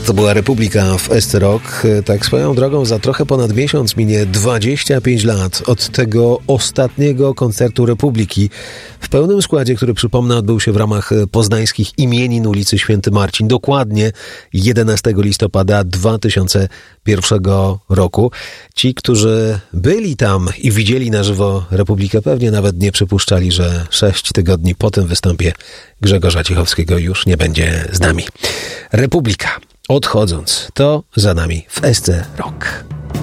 To była Republika w SC Rock. Tak swoją drogą za trochę ponad miesiąc minie 25 lat od tego ostatniego koncertu Republiki w pełnym składzie, który przypomnę odbył się w ramach poznańskich imienin ulicy Święty Marcin. Dokładnie 11 listopada 2001 roku. Ci, którzy byli tam i widzieli na żywo Republikę, pewnie nawet nie przypuszczali, że 6 tygodni po tym występie Grzegorza Cichowskiego już nie będzie z nami. Republika. Odchodząc, to za nami w SC Rock.